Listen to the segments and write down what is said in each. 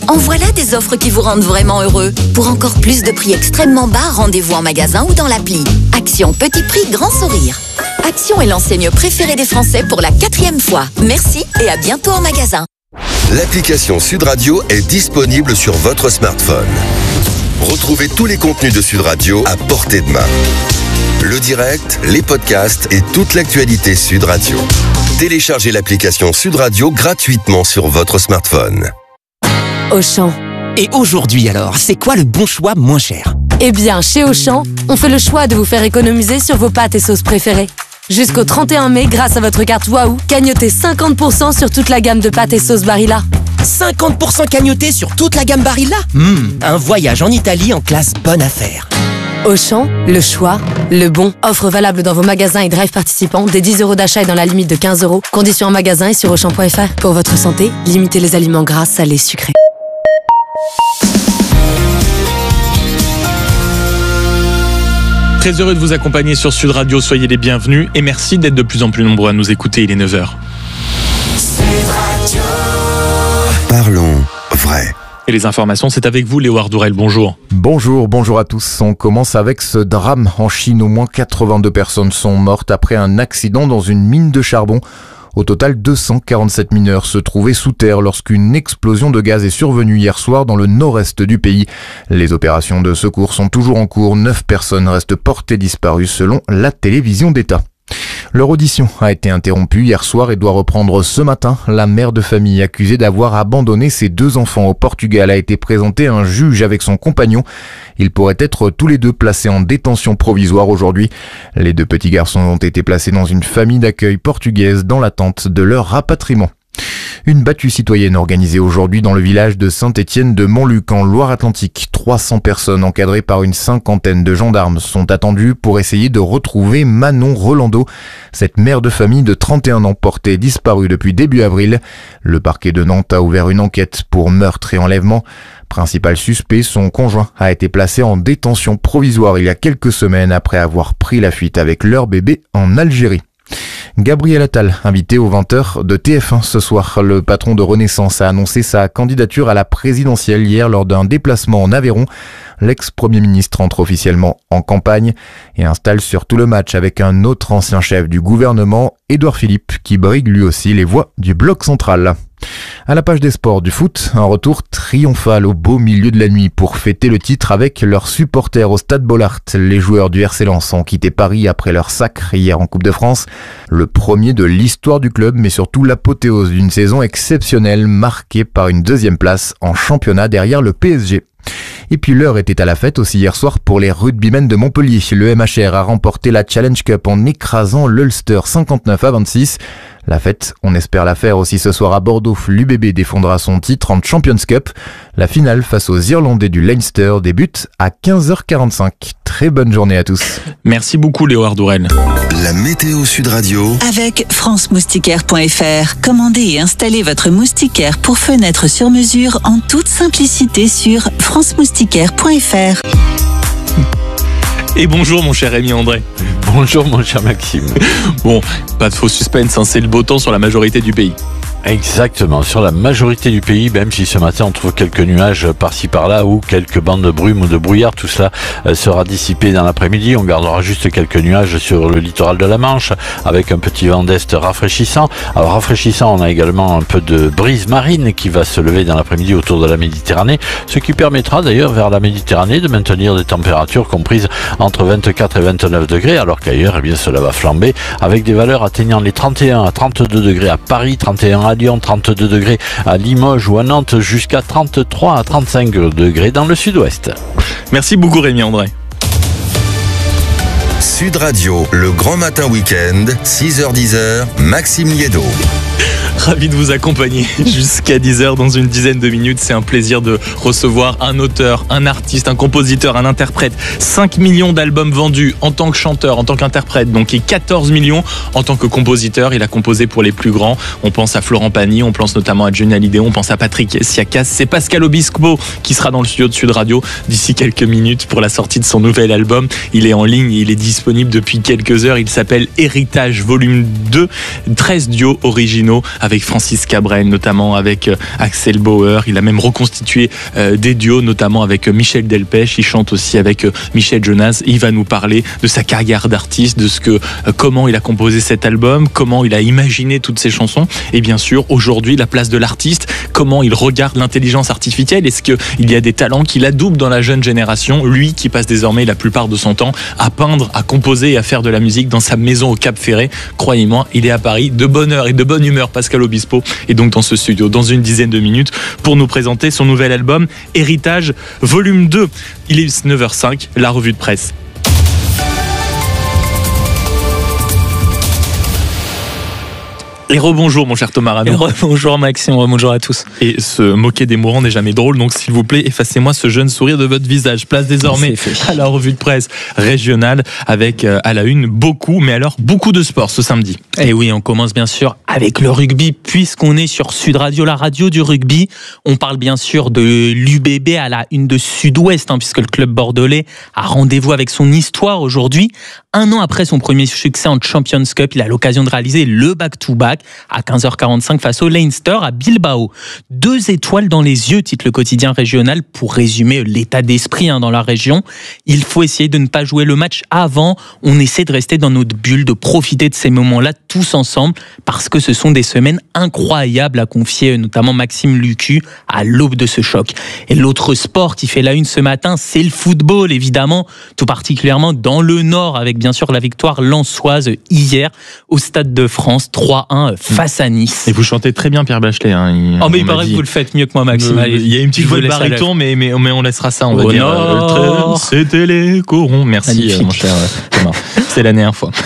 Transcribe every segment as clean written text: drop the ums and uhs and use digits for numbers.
En voilà des offres qui vous rendent vraiment heureux. Pour encore plus de prix extrêmement bas, rendez-vous en magasin ou dans l'appli. Action petit prix, grand sourire. Action est l'enseigne préférée des Français pour la 4e fois. Merci et à bientôt en magasin. L'application Sud Radio est disponible sur votre smartphone. Retrouvez tous les contenus de Sud Radio à portée de main. Le direct, les podcasts et toute l'actualité Sud Radio. Téléchargez l'application Sud Radio gratuitement sur votre smartphone. Auchan. Et aujourd'hui alors, c'est quoi le bon choix moins cher ? Eh bien, chez Auchan, on fait le choix de vous faire économiser sur vos pâtes et sauces préférées. Jusqu'au 31 mai, grâce à votre carte Waouh, cagnotez 50% sur toute la gamme de pâtes et sauces Barilla. 50% cagnoté sur toute la gamme Barilla ? Un voyage en Italie en classe bonne affaire. Auchan, le choix, le bon. Offre valable dans vos magasins et drive participants dès 10 € d'achat et dans la limite de 15 €. Conditions en magasin et sur Auchan.fr. Pour votre santé, limitez les aliments gras, salés, sucrés. Très heureux de vous accompagner sur Sud Radio, soyez les bienvenus et merci d'être de plus en plus nombreux à nous écouter, il est 9h. Parlons vrai. Et les informations, c'est avec vous Léo Ardourel, bonjour. Bonjour à tous. On commence avec ce drame en Chine. Au moins 82 personnes sont mortes après un accident dans une mine de charbon. Au total, 247 mineurs se trouvaient sous terre lorsqu'une explosion de gaz est survenue hier soir dans le nord-est du pays. Les opérations de secours sont toujours en cours. 9 personnes restent portées disparues selon la télévision d'État. Leur audition a été interrompue hier soir et doit reprendre ce matin. La mère de famille accusée d'avoir abandonné ses 2 enfants au Portugal a été présentée à un juge avec son compagnon. Ils pourraient être tous les deux placés en détention provisoire aujourd'hui. Les 2 petits garçons ont été placés dans une famille d'accueil portugaise dans l'attente de leur rapatriement. Une battue citoyenne organisée aujourd'hui dans le village de Saint-Étienne de Montluc en Loire-Atlantique. 300 personnes encadrées par une 50aine de gendarmes sont attendues pour essayer de retrouver Manon Rolando, cette mère de famille de 31 ans portée disparue depuis début avril. Le parquet de Nantes a ouvert une enquête pour meurtre et enlèvement. Principal suspect, son conjoint a été placé en détention provisoire il y a quelques semaines après avoir pris la fuite avec leur bébé en Algérie. Gabriel Attal, invité aux 20h de TF1 ce soir. Le patron de Renaissance a annoncé sa candidature à la présidentielle hier lors d'un déplacement en Aveyron. L'ex-premier ministre entre officiellement en campagne et installe surtout le match avec un autre ancien chef du gouvernement, Édouard Philippe, qui brigue lui aussi les voix du bloc central. À la page des sports du foot, un retour triomphal au beau milieu de la nuit pour fêter le titre avec leurs supporters au Stade Bollaert. Les joueurs du RC Lens ont quitté Paris après leur sacre hier en Coupe de France. Le premier de l'histoire du club, mais surtout l'apothéose d'une saison exceptionnelle marquée par une 2e place en championnat derrière le PSG. Et puis l'heure était à la fête aussi hier soir pour les rugbymen de Montpellier. Le MHR a remporté la Challenge Cup en écrasant l'Ulster 59-26. La fête, on espère la faire aussi ce soir à Bordeaux. L'UBB défendra son titre en Champions Cup. La finale face aux Irlandais du Leinster débute à 15h45. Très bonne journée à tous. Merci beaucoup Léo Ardourel. La météo Sud Radio avec franceMoustiquaire.fr. Commandez et installez votre moustiquaire pour fenêtre sur mesure en toute simplicité sur franceMoustiquaire.fr. Et bonjour mon cher Rémi André. Bonjour mon cher Maxime. Bon, pas de faux suspense, hein, c'est le beau temps sur la majorité du pays. Exactement, sur la majorité du pays, même si ce matin on trouve quelques nuages par-ci par-là ou quelques bandes de brume ou de brouillard, tout cela sera dissipé dans l'après-midi. On gardera juste quelques nuages sur le littoral de la Manche avec un petit vent d'est rafraîchissant. Alors rafraîchissant, on a également un peu de brise marine qui va se lever dans l'après-midi autour de la Méditerranée, ce qui permettra d'ailleurs vers la Méditerranée de maintenir des températures comprises entre 24 et 29 degrés, alors qu'ailleurs, eh bien, cela va flamber avec des valeurs atteignant les 31 à 32 degrés à Paris, 31 à Lyon, 32 degrés à Limoges ou à Nantes, jusqu'à 33 à 35 degrés dans le sud-ouest. Merci beaucoup Rémi André. Sud Radio, le grand matin week-end, 6h-10h, Maxime Liédo. Ravi de vous accompagner jusqu'à 10h dans une dizaine de minutes. C'est un plaisir de recevoir un auteur, un artiste, un compositeur, un interprète. 5 millions d'albums vendus en tant que chanteur, en tant qu'interprète, donc, et 14 millions en tant que compositeur. Il a composé pour les plus grands. On pense à Florent Pagny, on pense notamment à Johnny Hallyday, on pense à Patrick Siakas. C'est Pascal Obispo qui sera dans le studio de Sud Radio d'ici quelques minutes pour la sortie de son nouvel album. Il est en ligne, il est disponible depuis quelques heures. Il s'appelle Héritage Volume 2. 13 duos originaux avec avec Francis Cabrel, notamment avec Axel Bauer. Il a même reconstitué des duos, notamment avec Michel Delpech. Il chante aussi avec Michel Jonas. Il va nous parler de sa carrière d'artiste, de comment il a composé cet album, comment il a imaginé toutes ces chansons. Et bien sûr, aujourd'hui, la place de l'artiste, comment il regarde l'intelligence artificielle. Est-ce qu'il y a des talents qui la doublent dans la jeune génération? Lui qui passe désormais la plupart de son temps à peindre, à composer et à faire de la musique dans sa maison au Cap Ferré. Croyez-moi, il est à Paris de bonne heure et de bonne humeur, Pascal Obispo, et donc dans ce studio dans une dizaine de minutes pour nous présenter son nouvel album Héritage Volume 2. Il est 9h05, la revue de presse. Et rebonjour mon cher Thomas Rano. Et rebonjour Maxime, rebonjour à tous. Et se moquer des mourants n'est jamais drôle, donc s'il vous plaît, effacez-moi ce jeune sourire de votre visage. Place désormais à la revue de presse régionale avec à la une beaucoup de sport ce samedi. Et oui, on commence bien sûr avec le rugby puisqu'on est sur Sud Radio, la radio du rugby. On parle bien sûr de l'UBB à la une de Sud-Ouest puisque le club bordelais a rendez-vous avec son histoire aujourd'hui. 1 an après son premier succès en Champions Cup, il a l'occasion de réaliser le back-to-back à 15h45 face au Leinster à Bilbao. 2 étoiles dans les yeux, titre le quotidien régional, pour résumer l'état d'esprit dans la région. Il faut essayer de ne pas jouer le match avant. On essaie de rester dans notre bulle, de profiter de ces moments-là tous ensemble parce que ce sont des semaines incroyables, a confié notamment Maxime Lucu à l'aube de ce choc. Et l'autre sport qui fait la une ce matin, c'est le football, évidemment, tout particulièrement dans le Nord avec bien sûr la victoire lensoise hier au Stade de France 3-1 face à Nice. Et vous chantez très bien Pierre Bachelet. Mais il paraît que vous le faites mieux que moi Maxime. Il y a une petite voix de baryton mais on laissera ça, on va dire. Nord. C'était les corons. Merci mon cher Thomas. C'est la dernière fois.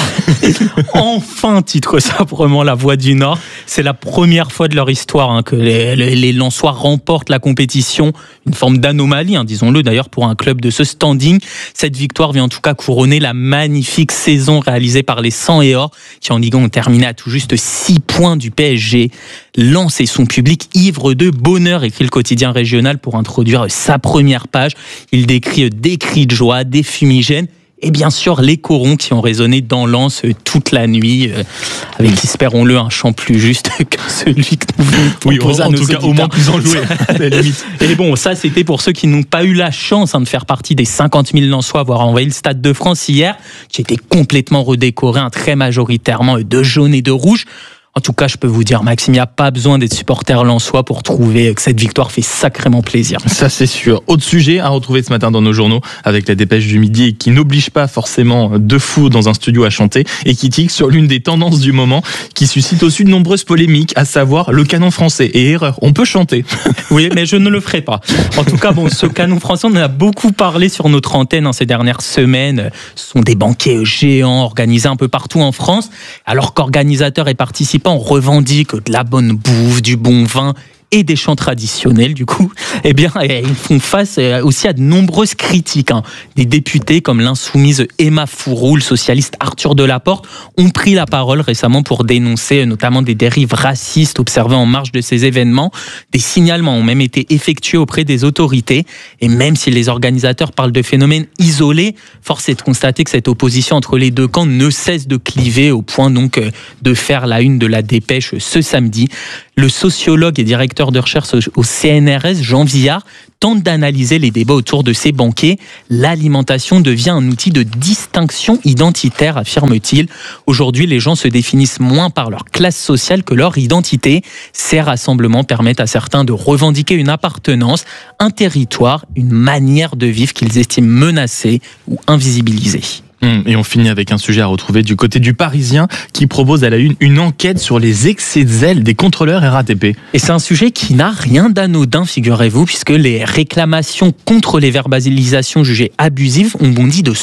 Enfin, titre simplement la Voix du Nord. C'est la première fois de leur histoire que les Lensois remportent la compétition. Une forme d'anomalie, disons-le d'ailleurs, pour un club de ce standing. Cette victoire vient en tout cas couronner la magnifique saison réalisée par les 100 et Or, qui en Ligue 1 ont terminé à tout juste 6 points du PSG. Lens et son public ivre de bonheur, écrit le quotidien régional pour introduire sa première page. Il décrit des cris de joie, des fumigènes. Et bien sûr, les corons qui ont résonné dans Lens toute la nuit, avec, espérons-le, un chant plus juste que celui que nous proposons à nos auditeurs. Au moins plus enjoué, à la limite. Et bon, ça, c'était pour ceux qui n'ont pas eu la chance de faire partie des 50 000 Lensois à avoir envahi le Stade de France hier, qui était complètement redécoré, très majoritairement de jaune et de rouge. En tout cas, je peux vous dire, Maxime, il n'y a pas besoin d'être supporter lensois pour trouver que cette victoire fait sacrément plaisir. Ça, c'est sûr. Autre sujet à retrouver ce matin dans nos journaux avec la dépêche du midi qui n'oblige pas forcément deux fous dans un studio à chanter et qui tique sur l'une des tendances du moment qui suscite aussi de nombreuses polémiques, à savoir le canon français. Et erreur, on peut chanter. Oui, mais je ne le ferai pas. En tout cas, ce canon français, on en a beaucoup parlé sur notre antenne ces dernières semaines. Ce sont des banquets géants organisés un peu partout en France, alors qu'organisateurs et participants revendiquent de la bonne bouffe, du bon vin et des chants traditionnels, du coup, ils font face aussi à de nombreuses critiques. Des députés comme l'insoumise Emma Fourou, le socialiste Arthur Delaporte, ont pris la parole récemment pour dénoncer notamment des dérives racistes observées en marge de ces événements. Des signalements ont même été effectués auprès des autorités. Et même si les organisateurs parlent de phénomènes isolés, force est de constater que cette opposition entre les deux camps ne cesse de cliver au point donc de faire la une de la dépêche ce samedi. Le sociologue et directeur de recherche au CNRS, Jean Villard, tente d'analyser les débats autour de ces banquets. L'alimentation devient un outil de distinction identitaire, affirme-t-il. Aujourd'hui, les gens se définissent moins par leur classe sociale que leur identité. Ces rassemblements permettent à certains de revendiquer une appartenance, un territoire, une manière de vivre qu'ils estiment menacée ou invisibilisée. Et on finit avec un sujet à retrouver du côté du Parisien qui propose à la une enquête sur les excès de zèle des contrôleurs RATP. Et c'est un sujet qui n'a rien d'anodin, figurez-vous, puisque les réclamations contre les verbalisations jugées abusives ont bondi de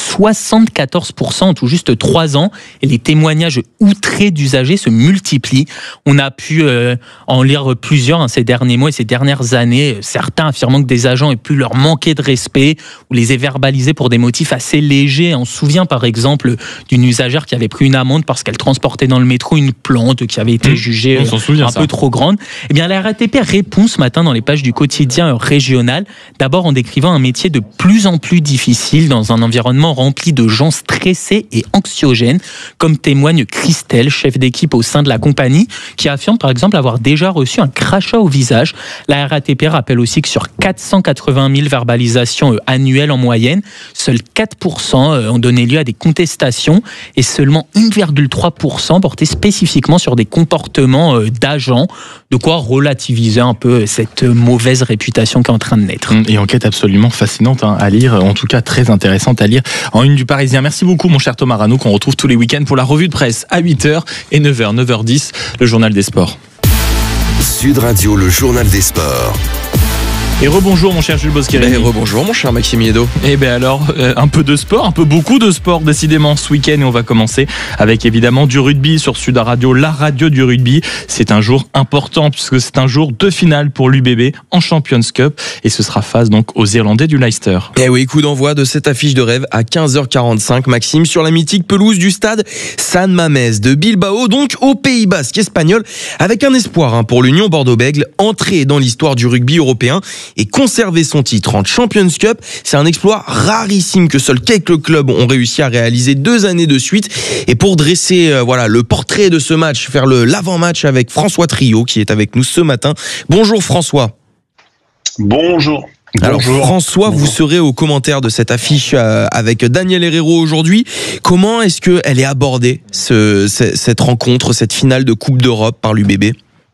74% en tout juste 3 ans et les témoignages outrés d'usagers se multiplient. On a pu en lire plusieurs ces derniers mois et ces dernières années, certains affirmant que des agents aient pu leur manquer de respect ou les aient verbalisés pour des motifs assez légers. On se souvient par exemple d'une usagère qui avait pris une amende parce qu'elle transportait dans le métro une plante qui avait été jugée peu trop grande. Eh bien, la RATP répond ce matin dans les pages du quotidien régional, d'abord en décrivant un métier de plus en plus difficile dans un environnement rempli de gens stressés et anxiogènes, comme témoigne Christelle, chef d'équipe au sein de la compagnie, qui affirme par exemple avoir déjà reçu un crachat au visage. La RATP rappelle aussi que sur 480 000 verbalisations annuelles en moyenne, seuls 4% ont donné lieu à des contestations et seulement 1,3% portaient spécifiquement sur des comportements d'agents, de quoi relativiser un peu cette mauvaise réputation qui est en train de naître. Et enquête absolument fascinante à lire, en tout cas très intéressante à lire en une du Parisien. Merci beaucoup mon cher Thomas Rano, qu'on retrouve tous les week-ends pour la revue de presse à 8h et 9h, 9h10, le journal des sports. Sud Radio, le journal des sports. Et rebonjour mon cher Jules Bosquerini. Rebonjour mon cher Maxime Yedo. Et bien alors, un peu de sport, un peu beaucoup de sport décidément ce week-end, et on va commencer avec évidemment du rugby sur Sud Radio, la radio du rugby. C'est un jour important puisque c'est un jour de finale pour l'UBB en Champions Cup, et ce sera face donc aux Irlandais du Leicester. Et oui, coup d'envoi de cette affiche de rêve à 15h45 Maxime, sur la mythique pelouse du stade San Mamés de Bilbao, donc au Pays Basque espagnol, avec un espoir pour l'Union Bordeaux-Bègles, entrer dans l'histoire du rugby européen et conserver son titre en Champions Cup. C'est un exploit rarissime que seuls quelques clubs ont réussi à réaliser 2 années de suite. Et pour dresser le portrait de ce match, faire l'avant-match avec François Trio qui est avec nous ce matin. Bonjour François. Bonjour. Alors François, vous serez au commentaire de cette affiche avec Daniel Herrero aujourd'hui. Comment est-ce qu'elle est abordée, cette rencontre, cette finale de Coupe d'Europe par l'UBB ?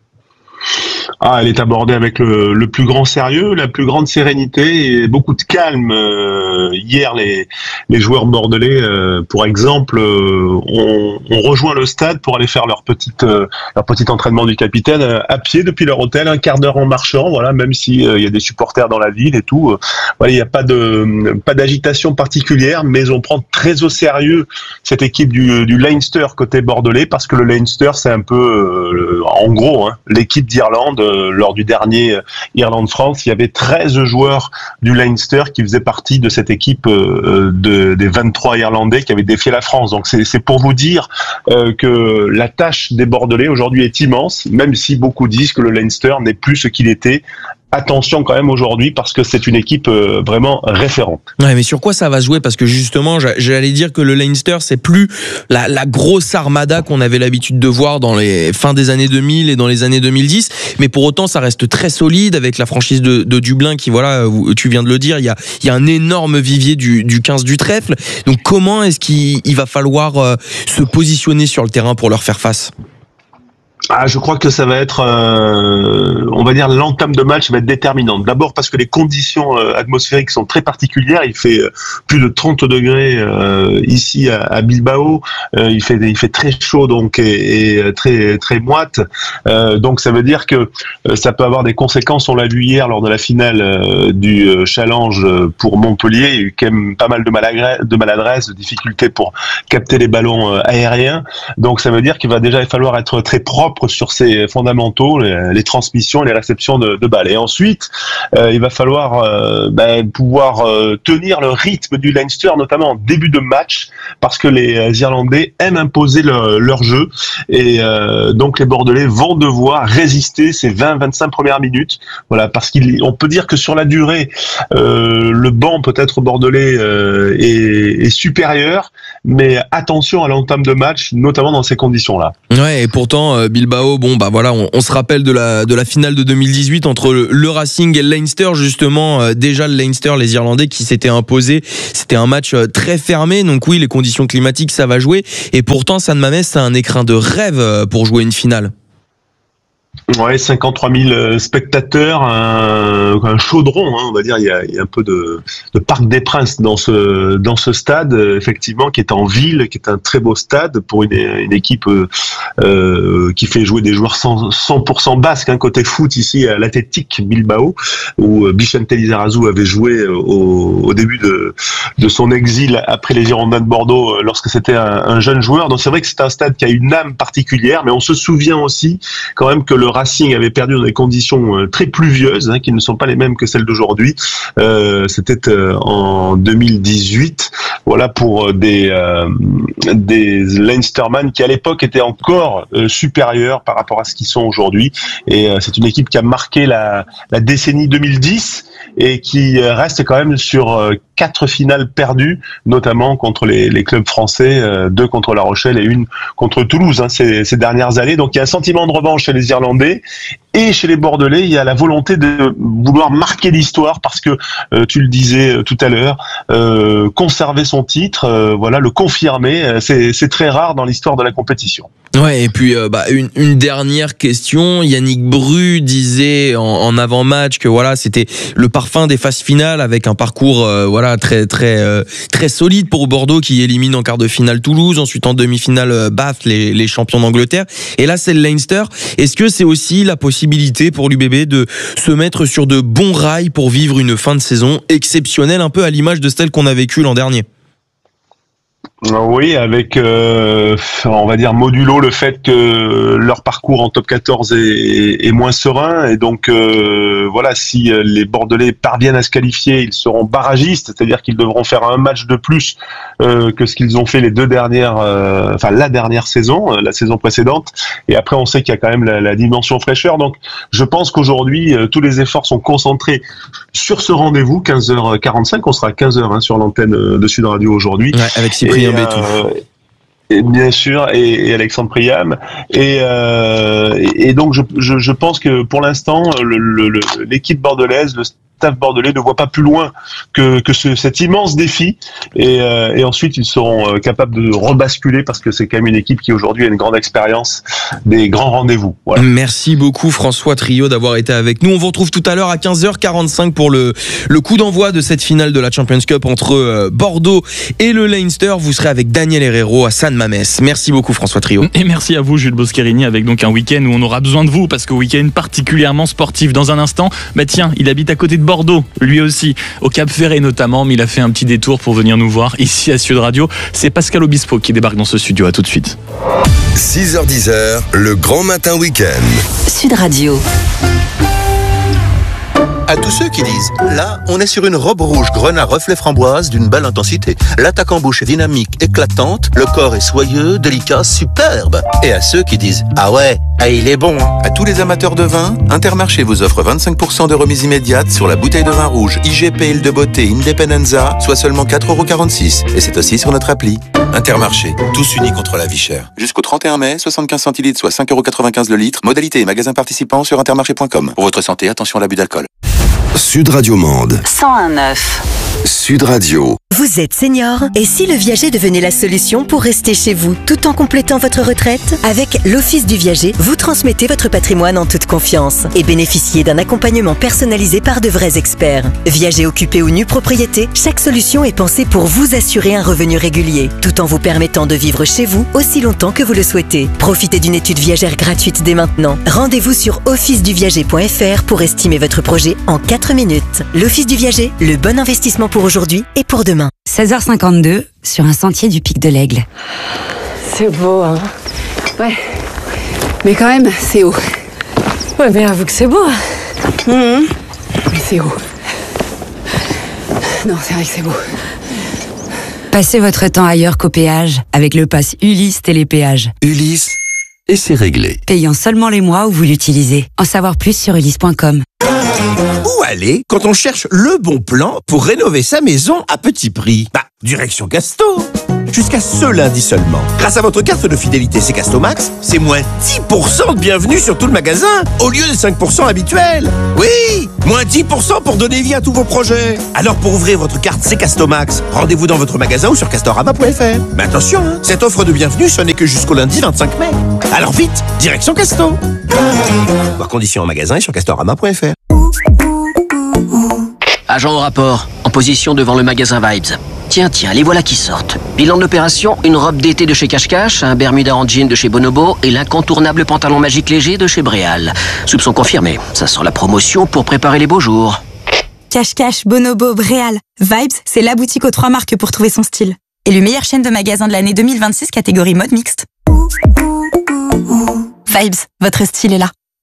Elle est abordée avec le plus grand sérieux, la plus grande sérénité et beaucoup de calme. Hier, les joueurs bordelais, pour exemple, ont rejoint le stade pour aller faire leur petit entraînement du capitaine à pied depuis leur hôtel, un quart d'heure en marchant. Voilà, même si il y a des supporters dans la ville et tout. Voilà, il n'y a pas d'agitation particulière, mais on prend très au sérieux cette équipe du Leinster côté bordelais, parce que le Leinster, c'est un peu, en gros, l'équipe d'Irlande. Lors du dernier Irlande-France, il y avait 13 joueurs du Leinster qui faisaient partie de cette équipe des 23 Irlandais qui avaient défié la France. Donc c'est pour vous dire que la tâche des Bordelais aujourd'hui est immense, même si beaucoup disent que le Leinster n'est plus ce qu'il était. Attention quand même aujourd'hui, parce que c'est une équipe vraiment référente. Ouais, mais sur quoi ça va se jouer ? Parce que justement, j'allais dire que le Leinster, c'est plus la grosse armada qu'on avait l'habitude de voir dans les fins des années 2000 et dans les années 2010. Mais pour autant, ça reste très solide avec la franchise de Dublin qui, voilà, tu viens de le dire, il y a un énorme vivier du 15 du trèfle. Donc comment est-ce qu'il va falloir se positionner sur le terrain pour leur faire face ? Je crois que ça va être, on va dire, l'entame de match va être déterminante. D'abord parce que les conditions atmosphériques sont très particulières. Il fait plus de 30 degrés ici à Bilbao. Il fait très chaud donc et très très moite. Donc ça veut dire que ça peut avoir des conséquences. On l'a vu hier lors de la finale du challenge pour Montpellier. Il y a eu quand même pas mal de maladresse, de difficultés pour capter les ballons aériens. Donc ça veut dire qu'il va déjà falloir être très propre sur ses fondamentaux, les transmissions, les réceptions de balles. Et ensuite, il va falloir pouvoir tenir le rythme du Leinster, notamment en début de match, parce que les Irlandais aiment imposer leur jeu. Et donc les Bordelais vont devoir résister ces 20-25 premières minutes. Voilà, parce qu'on peut dire que sur la durée, le banc peut-être bordelais est supérieur, mais attention à l'entame de match, notamment dans ces conditions-là. Ouais, et pourtant Bilbao, on se rappelle de la finale de 2018 entre le Racing et le Leinster, justement. Déjà le Leinster, les Irlandais qui s'étaient imposés, c'était un match très fermé. Donc oui, les conditions climatiques, ça va jouer. Et pourtant, San Mamés, c'est un écrin de rêve pour jouer une finale. Ouais, 53 000 spectateurs, un chaudron, on va dire. Il y a un peu de Parc des Princes dans ce stade, effectivement, qui est en ville, qui est un très beau stade pour une équipe qui fait jouer des joueurs 100% basques. Côté foot ici à l'Athletic Bilbao, où Vicente Lizarazu avait joué au début de son exil après les Girondins de Bordeaux, lorsque c'était un jeune joueur. Donc c'est vrai que c'est un stade qui a une âme particulière, mais on se souvient aussi quand même que le Racing avait perdu dans des conditions très pluvieuses, qui ne sont pas les mêmes que celles d'aujourd'hui. C'était en 2018. Voilà pour des Leinsterman qui à l'époque étaient encore supérieurs par rapport à ce qu'ils sont aujourd'hui. Et c'est une équipe qui a marqué la décennie 2010 et qui reste quand même sur 4 finales perdues, notamment contre les clubs français, 2 contre La Rochelle et 1 contre Toulouse ces dernières années. Donc il y a un sentiment de revanche chez les Irlandais et chez les Bordelais, il y a la volonté de vouloir marquer l'histoire parce que tu le disais tout à l'heure, conserver son titre, voilà, le confirmer, c'est très rare dans l'histoire de la compétition. Ouais, et puis une dernière question. Yannick Bru disait en avant-match que voilà, c'était le parfum des phases finales avec un parcours très solide pour Bordeaux qui élimine en quart de finale Toulouse, ensuite en demi-finale Bath, les champions d'Angleterre. Et là, c'est le Leinster. Est-ce que c'est aussi la possibilité pour l'UBB de se mettre sur de bons rails pour vivre une fin de saison exceptionnelle, un peu à l'image de celle qu'on a vécue l'an dernier? Oui, avec on va dire modulo le fait que leur parcours en top 14 est moins serein et donc voilà, si les Bordelais parviennent à se qualifier, ils seront barragistes, c'est-à-dire qu'ils devront faire un match de plus que ce qu'ils ont fait les 2 dernières, la dernière saison, la saison précédente. Et après, on sait qu'il y a quand même la dimension fraîcheur. Donc, je pense qu'aujourd'hui, tous les efforts sont concentrés sur ce rendez-vous 15h45. On sera à 15h sur l'antenne de Sud Radio aujourd'hui. Ouais, avec Cyprien Bétou. Et bien sûr, et Alexandre Priam. Et donc, je pense que pour l'instant, l'équipe bordelaise, le staff bordelais ne voit pas plus loin que cet immense défi. Et ensuite, ils seront capables de rebasculer parce que c'est quand même une équipe qui aujourd'hui a une grande expérience des grands rendez-vous. Voilà. Merci beaucoup François Trio d'avoir été avec nous. On vous retrouve tout à l'heure à 15h45 pour le coup d'envoi de cette finale de la Champions Cup entre Bordeaux et le Leinster. Vous serez avec Daniel Herrero à San Mamés. Merci beaucoup François Trio. Et merci à vous Jules Boscherini avec donc un week-end où on aura besoin de vous parce que week-end particulièrement sportif. Dans un instant, tiens, il habite à côté de Bordeaux, lui aussi, au Cap Ferré notamment, mais il a fait un petit détour pour venir nous voir ici à Sud Radio. C'est Pascal Obispo qui débarque dans ce studio. À tout de suite. 6h-10h, le grand matin week-end. Sud Radio. À tous ceux qui disent, là, on est sur une robe rouge grenat reflet framboise d'une belle intensité. L'attaque en bouche est dynamique, éclatante, le corps est soyeux, délicat, superbe. Et à ceux qui disent, ah ouais, il est bon. À tous les amateurs de vin, Intermarché vous offre 25% de remise immédiate sur la bouteille de vin rouge IGP Île de Beauté Independenza, soit seulement 4,46 €. Et c'est aussi sur notre appli. Intermarché, tous unis contre la vie chère. Jusqu'au 31 mai, 75 centilitres, soit 5,95 € le litre. Modalité et magasins participants sur intermarché.com. Pour votre santé, attention à l'abus d'alcool. Sud Radio Mende. 101.9. Sud Radio. Vous êtes senior et si le viager devenait la solution pour rester chez vous tout en complétant votre retraite? Avec l'Office du Viager, vous transmettez votre patrimoine en toute confiance et bénéficiez d'un accompagnement personnalisé par de vrais experts. Viager occupé ou nue propriété, chaque solution est pensée pour vous assurer un revenu régulier, tout en vous permettant de vivre chez vous aussi longtemps que vous le souhaitez. Profitez d'une étude viagère gratuite dès maintenant. Rendez-vous sur officeduviager.fr pour estimer votre projet en 4 minutes. L'Office du Viager, le bon investissement pour aujourd'hui et pour demain. 16h52 sur un sentier du Pic de l'Aigle. C'est beau, hein? Ouais. Mais quand même, c'est haut. Ouais, mais avoue que c'est beau. Mais c'est haut. Non, c'est vrai que c'est beau. Passez votre temps ailleurs qu'au péage avec le pass Ulysse Télépéage. Ulysse, et c'est réglé. Payant seulement les mois où vous l'utilisez. En savoir plus sur ulysse.com. Où aller quand on cherche le bon plan pour rénover sa maison à petit prix? Direction Casto. Jusqu'à ce lundi seulement. Grâce à votre carte de fidélité C'est Castomax, c'est moins 10% de bienvenue sur tout le magasin, au lieu des 5% habituels. Oui, moins 10% pour donner vie à tous vos projets. Alors pour ouvrir votre carte C'est Castomax, rendez-vous dans votre magasin ou sur castorama.fr. Mais attention, cette offre de bienvenue, ce n'est que jusqu'au lundi 25 mai. Alors vite, direction Casto. Voir conditions en magasin et sur castorama.fr. Agent au rapport, en position devant le magasin Vibes. Tiens, les voilà qui sortent. Bilan de l'opération, une robe d'été de chez Cache Cache, un Bermuda en jean de chez Bonobo et l'incontournable pantalon magique léger de chez Bréal. Soupçon confirmé, ça sent la promotion pour préparer les beaux jours. Cache Cache, Bonobo, Bréal. Vibes, c'est la boutique aux 3 marques pour trouver son style. Et le meilleur chaîne de magasins de l'année 2026 catégorie mode mixte. Vibes, votre style est là.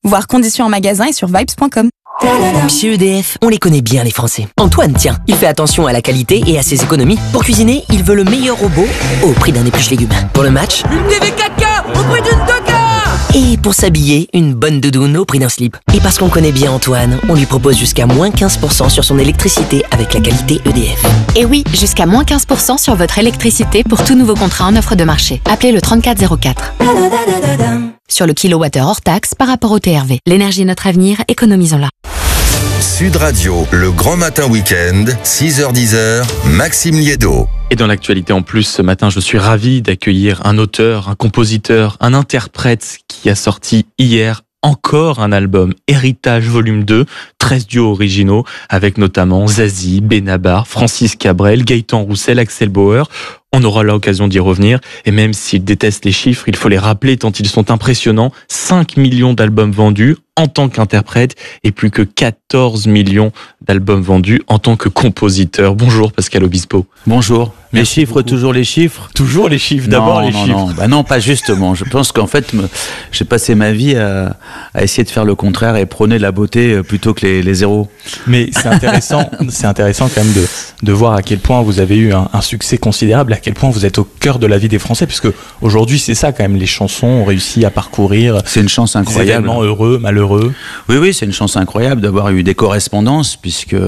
Voir conditions en magasin et sur vibes.com. Chez EDF, on les connaît bien les Français. Antoine, tiens, il fait attention à la qualité et à ses économies. Pour cuisiner, il veut le meilleur robot au prix d'un épluche légumes. Pour le match, une TV 4K au prix d'une 2K. Et pour s'habiller, une bonne doudoune au prix d'un slip. Et parce qu'on connaît bien Antoine, on lui propose jusqu'à moins 15% sur son électricité avec la qualité EDF. Et oui, jusqu'à moins 15% sur votre électricité pour tout nouveau contrat en offre de marché. Appelez le 3404. Sur le kilowattheure hors taxe par rapport au TRV. L'énergie est notre avenir, économisons-la. Sud Radio, le grand matin week-end, 6h-10h, Maxime Liédo. Et dans l'actualité en plus, ce matin, je suis ravi d'accueillir un auteur, un compositeur, un interprète qui a sorti hier encore un album, Héritage Volume 2, 13 duos originaux, avec notamment Zazie, Benabar, Francis Cabrel, Gaëtan Roussel, Axel Bauer. On aura l'occasion d'y revenir, et même s'il déteste les chiffres, il faut les rappeler tant ils sont impressionnants. 5 millions d'albums vendus en tant qu'interprète, et plus que 14 millions d'albums vendus en tant que compositeur. Bonjour Pascal Obispo. Bonjour. Les chiffres, toujours les chiffres. Toujours les chiffres, d'abord les chiffres. Non. Bah non, pas justement. Je pense qu'en fait, j'ai passé ma vie à essayer de faire le contraire et prôner la beauté plutôt que les zéros. Mais c'est intéressant, c'est intéressant quand même de voir à quel point vous avez eu un succès considérable, à quel point vous êtes au cœur de la vie des Français, puisque aujourd'hui c'est ça quand même, les chansons ont réussi à parcourir. C'est une chance incroyable. Des événements heureux, malheureux. Oui, c'est une chance incroyable d'avoir eu des correspondances, puisque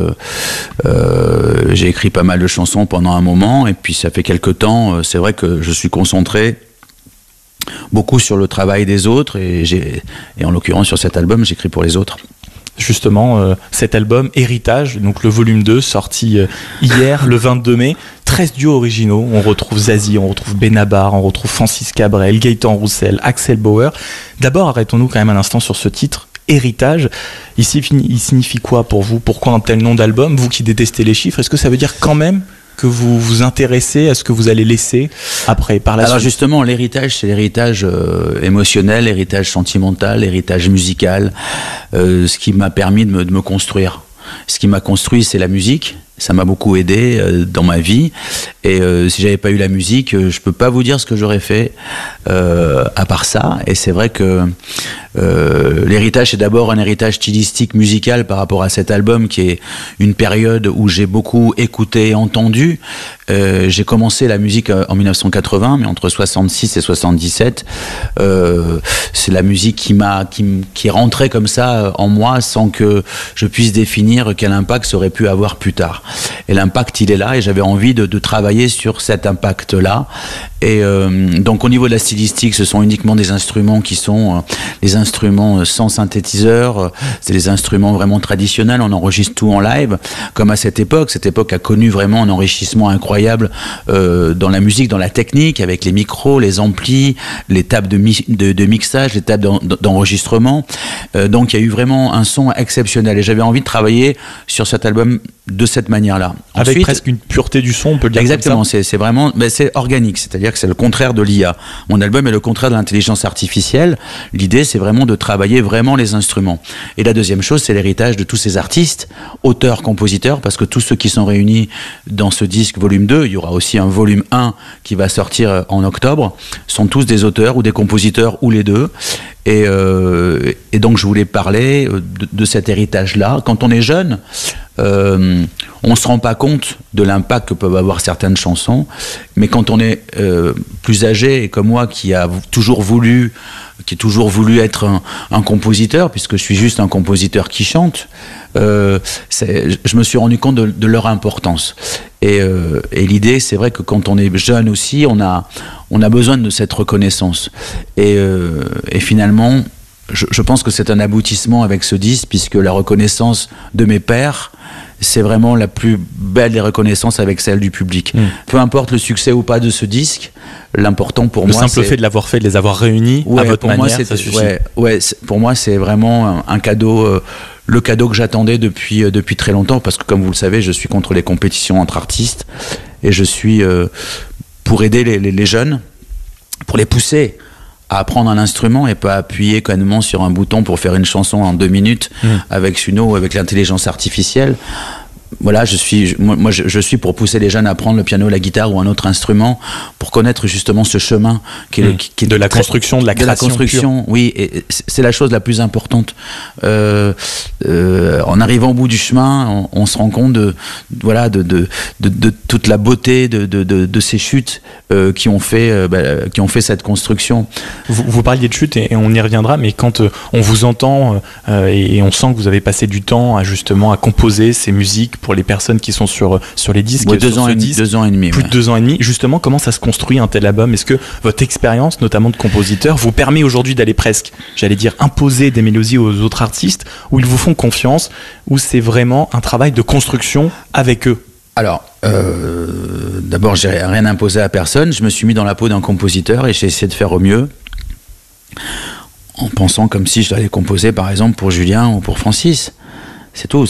j'ai écrit pas mal de chansons pendant un moment, et puis ça fait quelques temps, c'est vrai que je suis concentré beaucoup sur le travail des autres, et en l'occurrence sur cet album, j'écris pour les autres. Justement, cet album Héritage, donc le volume 2, sorti hier, le 22 mai, 13 duos originaux. On retrouve Zazie, on retrouve Benabar, on retrouve Francis Cabrel, Gaëtan Roussel, Axel Bauer. D'abord, arrêtons-nous quand même un instant sur ce titre, Héritage. Il signifie quoi pour vous? Pourquoi un tel nom d'album? Vous qui détestez les chiffres, est-ce que ça veut dire quand même que vous vous intéressez à ce que vous allez laisser après, par la suite? Alors justement, l'héritage, c'est l'héritage émotionnel, l'héritage sentimental, l'héritage musical, ce qui m'a permis de me construire. Ce qui m'a construit, c'est la musique. Ça m'a beaucoup aidé dans ma vie. Et si j'avais pas eu la musique, je peux pas vous dire ce que j'aurais fait à part ça. Et c'est vrai que l'héritage, c'est d'abord un héritage stylistique musical par rapport à cet album, qui est une période où j'ai beaucoup écouté et entendu. J'ai commencé la musique en 1980, mais entre 66 et 77, c'est la musique qui est rentrée comme ça en moi, sans que je puisse définir quel impact ça aurait pu avoir plus tard. Et l'impact, il est là, et j'avais envie de travailler sur cet impact-là. Et donc au niveau de la stylistique, ce sont uniquement des instruments qui sont les instruments sans synthétiseur, c'est des instruments vraiment traditionnels, on enregistre tout en live, comme à cette époque. Cette époque a connu vraiment un enrichissement incroyable dans la musique, dans la technique, avec les micros, les amplis, les tables de mixage, les tables d'enregistrement. Donc il y a eu vraiment un son exceptionnel, et j'avais envie de travailler sur cet album de cette manière-là. Avec ensuite, presque une pureté du son, on peut le dire. Exactement, comme ça. c'est vraiment, c'est organique, c'est-à-dire que c'est le contraire de l'IA. Mon album est le contraire de l'intelligence artificielle. L'idée, c'est vraiment de travailler vraiment les instruments. Et la deuxième chose, c'est l'héritage de tous ces artistes, auteurs, compositeurs, parce que tous ceux qui sont réunis dans ce disque volume 2, il y aura aussi un volume 1 qui va sortir en octobre, sont tous des auteurs ou des compositeurs ou les deux. Et donc je voulais parler de cet héritage-là. Quand on est jeune, on ne se rend pas compte de l'impact que peuvent avoir certaines chansons, mais quand on est plus âgé, et comme moi qui ai toujours voulu être un compositeur, puisque je suis juste un compositeur qui chante, je me suis rendu compte de leur importance. Et l'idée, c'est vrai que quand on est jeune aussi, on a besoin de cette reconnaissance. Et finalement, je pense que c'est un aboutissement avec ce disque, puisque la reconnaissance de mes pairs, c'est vraiment la plus belle des reconnaissances avec celle du public. Peu importe le succès ou pas de ce disque, l'important pour moi, le simple fait de l'avoir fait, de les avoir réunis à votre manière, ça suffit. Pour moi, c'est vraiment un cadeau, le cadeau que j'attendais depuis très longtemps, parce que comme vous le savez, je suis contre les compétitions entre artistes, et je suis pour aider les jeunes, pour les pousser à apprendre un instrument et pas appuyer connement sur un bouton pour faire une chanson en 2 minutes avec Suno ou avec l'intelligence artificielle. voilà, je suis pour pousser les jeunes à apprendre le piano, la guitare ou un autre instrument pour connaître justement ce chemin qui est de la construction, de la création. De la construction, pure. Oui, et c'est la chose la plus importante. En arrivant au bout du chemin, on se rend compte de toute la beauté de ces chutes qui ont fait cette construction. Vous parliez de chutes et on y reviendra, mais quand on vous entend et on sent que vous avez passé du temps à composer ces musiques pour les personnes qui sont sur les disques. Ouais, 2 ans et demi. Plus de 2 ans et demi. Justement, comment ça se construit un tel album? Est-ce que votre expérience, notamment de compositeur, vous permet aujourd'hui d'aller presque, j'allais dire, imposer des mélodies aux autres artistes, où ils vous font confiance, où c'est vraiment un travail de construction avec eux? Alors, d'abord, j'ai rien imposé à personne. Je me suis mis dans la peau d'un compositeur et j'ai essayé de faire au mieux, en pensant comme si je devais composer, par exemple, pour Julien ou pour Francis. C'est tout.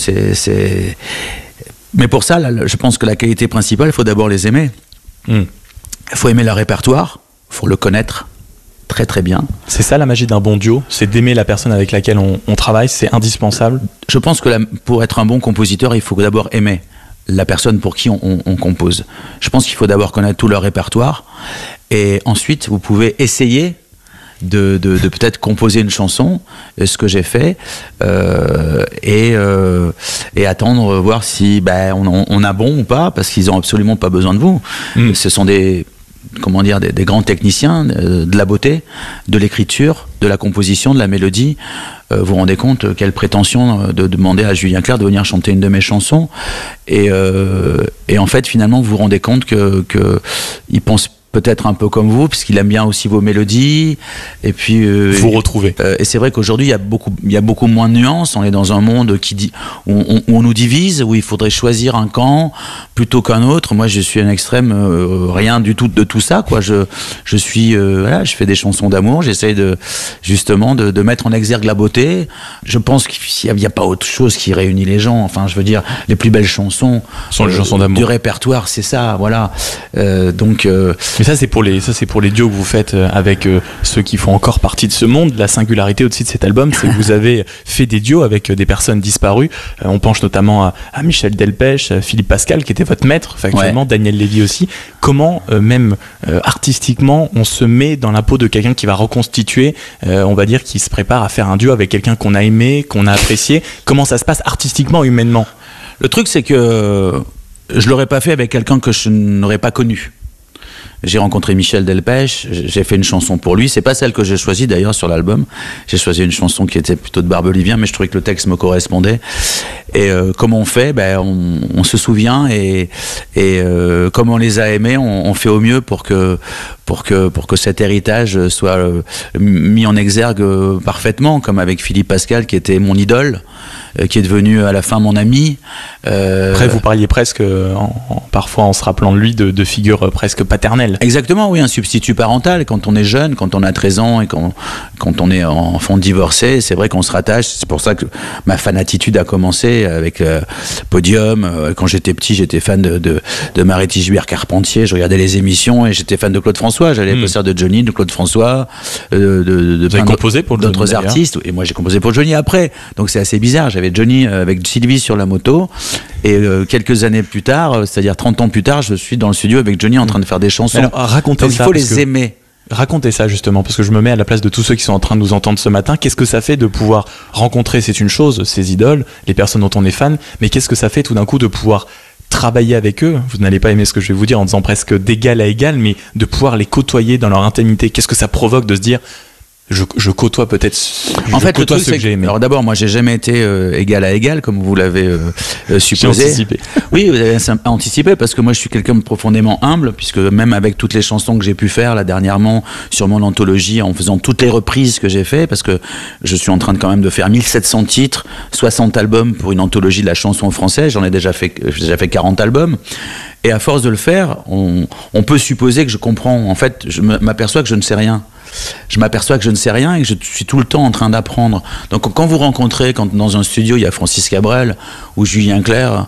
Mais pour ça, là, je pense que la qualité principale, il faut d'abord les aimer. Il faut aimer leur répertoire, il faut le connaître très très bien. C'est ça la magie d'un bon duo, c'est d'aimer la personne avec laquelle on travaille, c'est indispensable. Je pense que pour être un bon compositeur, il faut d'abord aimer la personne pour qui on compose. Je pense qu'il faut d'abord connaître tout leur répertoire, et ensuite vous pouvez essayer de peut-être composer une chanson, ce que j'ai fait, et attendre voir si on a bon ou pas, parce qu'ils ont absolument pas besoin de vous. Ce sont des grands techniciens de la beauté, de l'écriture, de la composition, de la mélodie. Vous vous rendez compte quelle prétention de demander à Julien Clerc de venir chanter une de mes chansons, et en fait finalement vous vous rendez compte que il pense peut-être un peu comme vous, puisqu'il aime bien aussi vos mélodies, et puis vous retrouvez. Et c'est vrai qu'aujourd'hui il y a beaucoup moins de nuances. On est dans un monde où on nous divise, où il faudrait choisir un camp plutôt qu'un autre. Moi, je suis un extrême, rien du tout de tout ça, quoi. Je fais des chansons d'amour. J'essaye justement de mettre en exergue la beauté. Je pense qu'il n'y a pas autre chose qui réunit les gens. Enfin, je veux dire, les plus belles chansons sont les chansons d'amour du répertoire, c'est ça, voilà. Mais ça c'est pour les duos que vous faites avec ceux qui font encore partie de ce monde. La singularité aussi de cet album, c'est que vous avez fait des duos avec des personnes disparues. On pense notamment à Michel Delpech, Philippe Pascal qui était votre maître factuellement, ouais. Daniel Lévy aussi. Comment même artistiquement on se met dans la peau de quelqu'un qui va reconstituer, on va dire, qui se prépare à faire un duo avec quelqu'un qu'on a aimé, qu'on a apprécié? Comment ça se passe artistiquement, humainement? Le truc, c'est que je l'aurais pas fait avec quelqu'un que je n'aurais pas connu. J'ai rencontré Michel Delpech, j'ai fait une chanson pour lui. C'est pas celle que j'ai choisie d'ailleurs sur l'album. J'ai choisi une chanson qui était plutôt de Barbelivien, mais je trouvais que le texte me correspondait. Et comment on fait? On se souvient, et comme on les a aimés, on fait au mieux pour que cet héritage soit mis en exergue parfaitement, comme avec Philippe Pascal qui était mon idole, qui est devenu à la fin mon ami. Après, vous parliez presque, parfois en se rappelant de lui, de figure presque paternelle. Exactement, oui, un substitut parental. Quand on est jeune, quand on a 13 ans et quand on est enfant divorcé, c'est vrai qu'on se rattache. C'est pour ça que ma fanatitude a commencé avec Podium. Quand j'étais petit, j'étais fan de Marie Gibert-Carpentier. Je regardais les émissions et j'étais fan de Claude François. J'allais les concerts de Johnny, de Claude François, Vous avez composé pour d'autres artistes. Et moi, j'ai composé pour Johnny après. Donc c'est assez bizarre. J'avais Johnny avec Sylvie sur la moto. Et quelques années plus tard, c'est-à-dire 30 ans plus tard, je suis dans le studio avec Johnny en train de faire des chansons. Alors, racontez donc ça. Il faut les aimer. Racontez ça justement, parce que je me mets à la place de tous ceux qui sont en train de nous entendre ce matin. Qu'est-ce que ça fait de pouvoir rencontrer, c'est une chose, ces idoles, les personnes dont on est fan, mais qu'est-ce que ça fait tout d'un coup de pouvoir travailler avec eux? Vous n'allez pas aimer ce que je vais vous dire en disant presque d'égal à égal, mais de pouvoir les côtoyer dans leur intimité. Qu'est-ce que ça provoque de se dire je côtoie peut-être en fait, le truc, ceux que j'ai aimés. Alors d'abord, moi j'ai jamais été égal à égal comme vous l'avez supposé. J'ai anticipé. Oui, vous avez anticipé, parce que moi je suis quelqu'un de profondément humble, puisque même avec toutes les chansons que j'ai pu faire là dernièrement sur mon anthologie, en faisant toutes les reprises que j'ai fait, parce que je suis en train de quand même de faire 1700 titres, 60 albums pour une anthologie de la chanson française. J'ai déjà fait 40 albums. Et à force de le faire, on peut supposer que je comprends. En fait, je m'aperçois que je ne sais rien. Je m'aperçois que je ne sais rien et que je suis tout le temps en train d'apprendre. Donc quand vous rencontrez, quand dans un studio il y a Francis Cabrel ou Julien Clerc,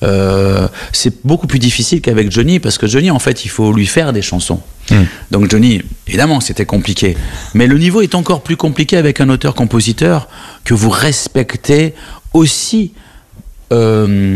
c'est beaucoup plus difficile qu'avec Johnny, parce que Johnny, en fait, il faut lui faire des chansons. Donc Johnny, évidemment, c'était compliqué. Mais le niveau est encore plus compliqué avec un auteur-compositeur que vous respectez aussi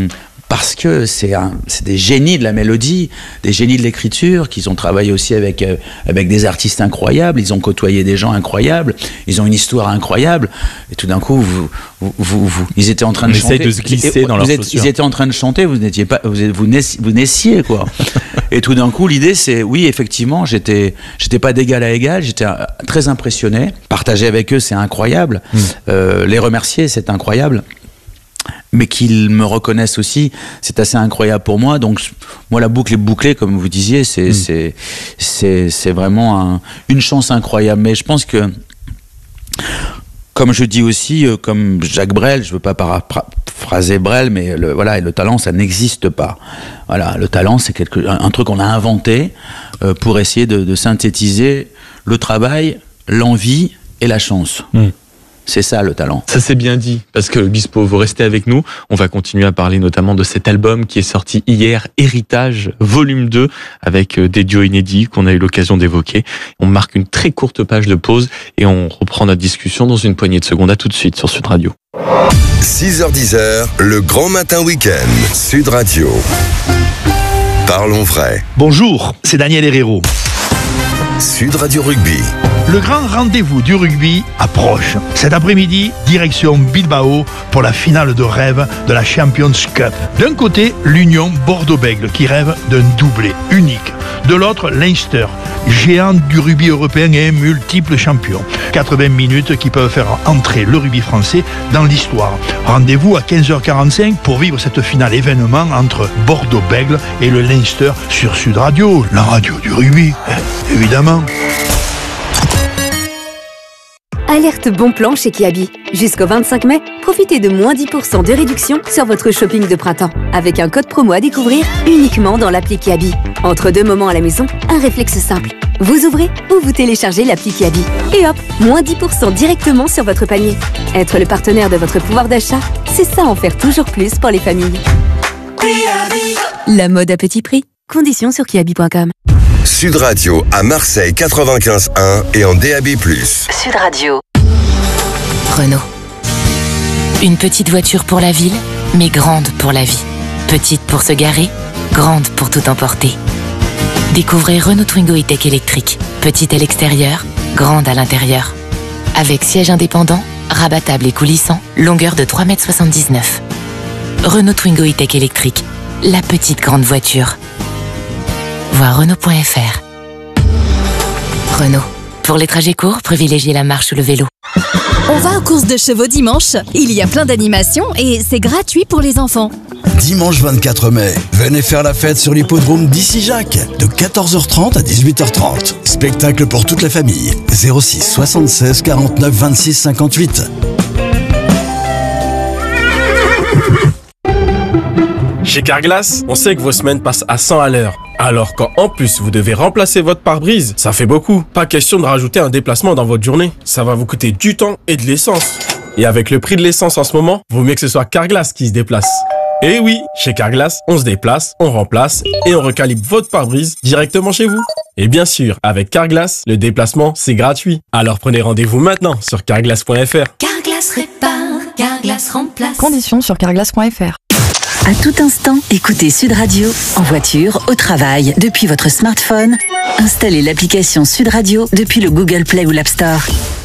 parce que c'est des génies de la mélodie, des génies de l'écriture, qui ont travaillé aussi avec des artistes incroyables, ils ont côtoyé des gens incroyables, ils ont une histoire incroyable, et tout d'un coup, ils étaient en train de chanter. De se glisser dans leur posture. Ils étaient en train de chanter, vous naissiez, quoi. Et tout d'un coup, l'idée, c'est, oui, effectivement, j'étais pas d'égal à égal, j'étais très impressionné. Partager avec eux, c'est incroyable. Les remercier, c'est incroyable. Mais qu'ils me reconnaissent aussi, c'est assez incroyable pour moi. Donc, moi, la boucle est bouclée, comme vous disiez, c'est vraiment une chance incroyable. Mais je pense que, comme je dis aussi, comme Jacques Brel, je veux pas paraphraser Brel, mais le talent, ça n'existe pas. Voilà, le talent, c'est un truc qu'on a inventé pour essayer de synthétiser le travail, l'envie et la chance. C'est ça le talent. Ça c'est bien dit, parce que Bispo, vous restez avec nous. On va continuer à parler notamment de cet album qui est sorti hier, Héritage, volume 2, avec des duos inédits qu'on a eu l'occasion d'évoquer. On marque une très courte page de pause et on reprend notre discussion dans une poignée de secondes. À tout de suite sur Sud Radio. 6h-10h, le grand matin week-end, Sud Radio. Parlons vrai. Bonjour, c'est Daniel Herrero. Sud Radio Rugby. Le grand rendez-vous du rugby approche. Cet après-midi, direction Bilbao pour la finale de rêve de la Champions Cup. D'un côté, l'Union Bordeaux-Bègles qui rêve d'un doublé unique. De l'autre, Leinster, géant du rugby européen et multiple champion. 80 minutes qui peuvent faire entrer le rugby français dans l'histoire. Rendez-vous à 15h45 pour vivre cette finale événement entre Bordeaux-Bègles et le Leinster sur Sud Radio, la radio du rugby, évidemment. Alerte bon plan chez Kiabi. Jusqu'au 25 mai, profitez de moins 10% de réduction sur votre shopping de printemps. Avec un code promo à découvrir uniquement dans l'appli Kiabi. Entre deux moments à la maison, un réflexe simple. Vous ouvrez ou vous téléchargez l'appli Kiabi. Et hop, moins 10% directement sur votre panier. Être le partenaire de votre pouvoir d'achat, c'est ça en faire toujours plus pour les familles. La mode à petit prix. Conditions sur kiabi.com. Sud Radio à Marseille 95.1 et en DAB+. Sud Radio. Renault. Une petite voiture pour la ville, mais grande pour la vie. Petite pour se garer, grande pour tout emporter. Découvrez Renault Twingo E-Tech électrique. Petite à l'extérieur, grande à l'intérieur. Avec siège indépendant, rabattable et coulissant, longueur de 3,79 m. Renault Twingo E-Tech électrique. La petite grande voiture. Voir Renault.fr. Renault. Pour les trajets courts, privilégiez la marche ou le vélo. On va aux courses de chevaux dimanche. Il y a plein d'animations et c'est gratuit pour les enfants. Dimanche 24 mai, venez faire la fête sur l'hippodrome d'Issy-Jacques de 14h30 à 18h30. Spectacle pour toute la famille. 06 76 49 26 58. Chez Carglass, on sait que vos semaines passent à 100 à l'heure. Alors quand en plus vous devez remplacer votre pare-brise, ça fait beaucoup. Pas question de rajouter un déplacement dans votre journée. Ça va vous coûter du temps et de l'essence. Et avec le prix de l'essence en ce moment, vaut mieux que ce soit Carglass qui se déplace. Et oui, chez Carglass, on se déplace, on remplace et on recalibre votre pare-brise directement chez vous. Et bien sûr, avec Carglass, le déplacement, c'est gratuit. Alors prenez rendez-vous maintenant sur carglass.fr. Carglass répare, Carglass remplace. Conditions sur carglass.fr. À tout instant, écoutez Sud Radio, en voiture, au travail, depuis votre smartphone. Installez l'application Sud Radio depuis le Google Play ou l'App Store.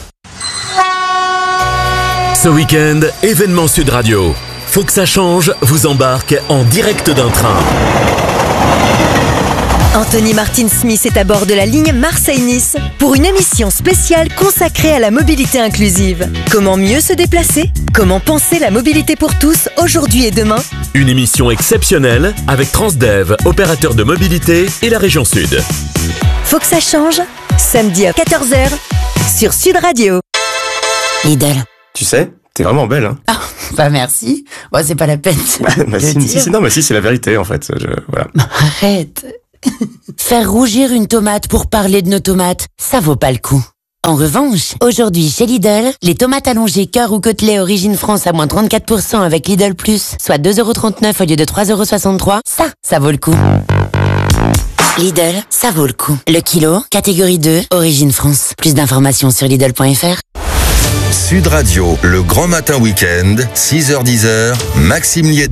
Ce week-end, événement Sud Radio. Faut que ça change, vous embarque en direct d'un train. Anthony Martin-Smith est à bord de la ligne Marseille-Nice pour une émission spéciale consacrée à la mobilité inclusive. Comment mieux se déplacer ? Comment penser la mobilité pour tous aujourd'hui et demain ? Une émission exceptionnelle avec Transdev, opérateur de mobilité et la région Sud. Faut que ça change ? Samedi à 14h sur Sud Radio. Lidl. Tu sais, t'es vraiment belle, hein. Ah, bah merci. Bon, c'est pas la peine. si, c'est la vérité, en fait. Voilà. Arrête. Faire rougir une tomate pour parler de nos tomates, ça vaut pas le coup. En revanche, aujourd'hui chez Lidl, les tomates allongées cœur ou côtelets origine France à moins 34% avec Lidl Plus, soit 2,39€ au lieu de 3,63€, ça vaut le coup. Lidl, ça vaut le coup. Le kilo, catégorie 2, origine France. Plus d'informations sur Lidl.fr. Sud Radio, le grand matin week-end, 6h-10h, Maxime Liédo.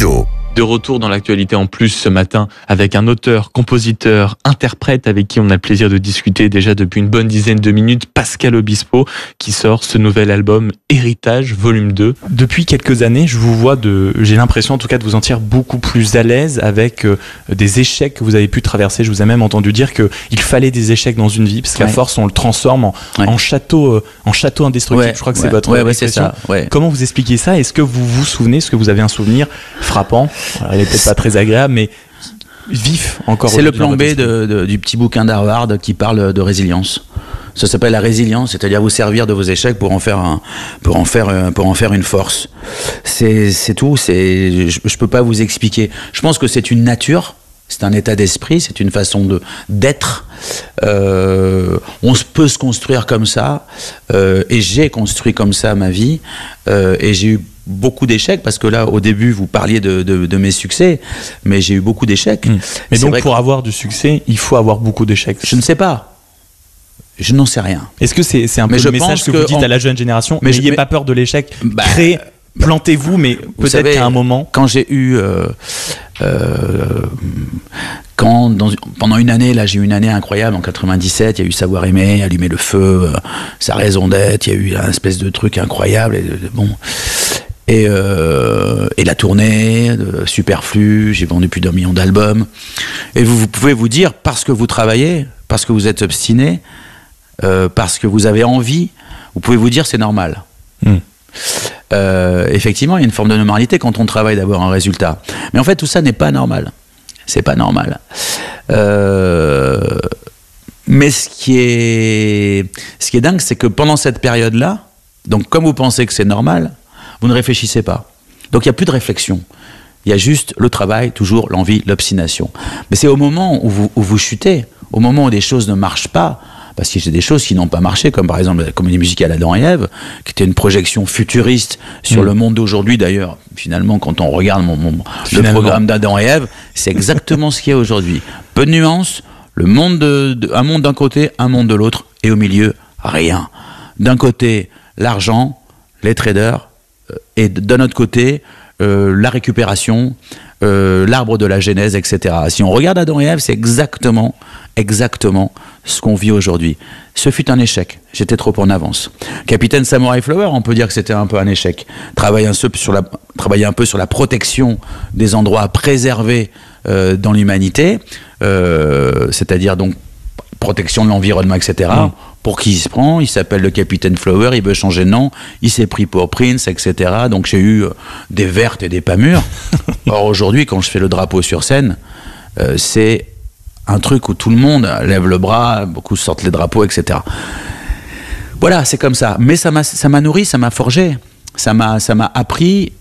De retour dans l'actualité en plus ce matin avec un auteur, compositeur, interprète avec qui on a le plaisir de discuter déjà depuis une bonne dizaine de minutes, Pascal Obispo, qui sort ce nouvel album Héritage volume 2. Depuis quelques années, je vous vois j'ai l'impression en tout cas de vous sentir beaucoup plus à l'aise avec des échecs que vous avez pu traverser. Je vous ai même entendu dire qu'il fallait des échecs dans une vie parce qu'à force on le transforme en château indestructible. Je crois que c'est votre expression. C'est ça. Comment vous expliquez ça? Est-ce que vous vous souvenez, est-ce que vous avez un souvenir frappant? Alors, il est peut-être pas très agréable, mais vif encore. C'est le plan B du petit bouquin d'Harvard qui parle de résilience. Ça s'appelle la résilience, c'est-à-dire vous servir de vos échecs pour en faire une force. C'est tout. Je peux pas vous expliquer. Je pense que c'est une nature. C'est un état d'esprit, c'est une façon d'être. On peut se construire comme ça, et j'ai construit comme ça ma vie, et j'ai eu beaucoup d'échecs, parce que là, au début, vous parliez de mes succès, mais j'ai eu beaucoup d'échecs. Mais donc, pour avoir du succès, il faut avoir beaucoup d'échecs. Je ne sais pas. Je n'en sais rien. Est-ce que c'est un peu le message que vous dites à la jeune génération? N'ayez pas peur de l'échec, créez, plantez-vous, mais peut-être qu'à un moment... Quand j'ai eu... pendant une année, là, j'ai eu une année incroyable, en 97, il y a eu Savoir aimer, Allumer le feu, Sa raison d'être, il y a eu un espèce de truc incroyable, et la tournée, Superflu, j'ai vendu plus d'1 million d'albums, et vous pouvez vous dire, parce que vous travaillez, parce que vous êtes obstiné, parce que vous avez envie, vous pouvez vous dire c'est normal. Effectivement, il y a une forme de normalité quand on travaille d'avoir un résultat. Mais en fait, tout ça n'est pas normal. C'est pas normal. Mais ce qui est dingue, c'est que pendant cette période-là, donc comme vous pensez que c'est normal, vous ne réfléchissez pas. Donc il n'y a plus de réflexion. Il y a juste le travail, toujours l'envie, l'obstination. Mais c'est au moment où vous chutez, au moment où des choses ne marchent pas, parce qu'il y a des choses qui n'ont pas marché, comme par exemple la comédie musicale Adam et Ève, qui était une projection futuriste sur le monde d'aujourd'hui. D'ailleurs, finalement, quand on regarde le programme d'Adam et Ève, c'est exactement ce qu'il y a aujourd'hui. Peu de nuances, un monde d'un côté, un monde de l'autre, et au milieu, rien. D'un côté, l'argent, les traders, et d'un autre côté, la récupération, l'arbre de la genèse, etc. Si on regarde Adam et Ève, c'est exactement ce qu'on vit aujourd'hui. Ce fut un échec. J'étais trop en avance. Capitaine Samurai Flower, on peut dire que c'était un peu un échec. Travailler un peu sur la protection des endroits préservés dans l'humanité, c'est-à-dire donc protection de l'environnement, etc. Pour qui il se prend? Il s'appelle le Capitaine Flower, il veut changer de nom, il s'est pris pour Prince, etc. Donc j'ai eu des vertes et des pas mûres. Or aujourd'hui, quand je fais le drapeau sur scène, c'est un truc où tout le monde lève le bras, beaucoup sortent les drapeaux, etc. Voilà, c'est comme ça. Mais ça m'a nourri, ça m'a forgé. Ça m'a appris